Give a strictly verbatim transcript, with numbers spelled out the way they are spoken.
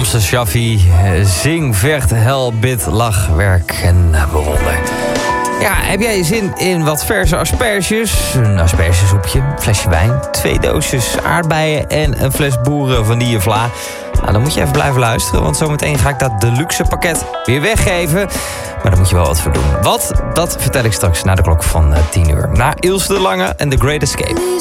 Ramses Shaffi, zing, vecht, hel, bid, lach, werk en bewonder. Ja, heb jij zin in wat verse asperges? Een aspergesoepje, een flesje wijn, twee doosjes aardbeien en een fles boeren vanillevla. Nou, dan moet je even blijven luisteren, want zometeen ga ik dat deluxe pakket weer weggeven. Maar daar moet je wel wat voor doen. Wat? Dat vertel ik straks na de klok van tien uur. Na Ilse de Lange en The Great Escape.